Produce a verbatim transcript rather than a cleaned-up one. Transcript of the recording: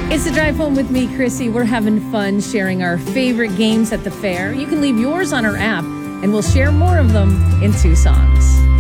It's the drive home with me, Chrissy. We're having fun sharing our favorite games at the fair. You can leave yours on our app, and we'll share more of them in two songs.